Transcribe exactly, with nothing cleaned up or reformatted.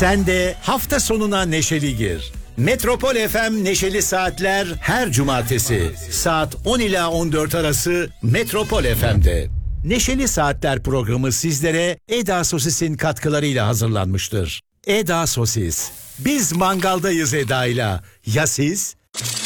Sen de hafta sonuna neşeli gir. Metropol F M Neşeli Saatler her cumartesi saat on ila on dört arası Metropol F M'de. Neşeli Saatler programı sizlere Eda Sosis'in katkılarıyla hazırlanmıştır. Eda Sosis. Biz mangaldayız Eda'yla. Ya siz?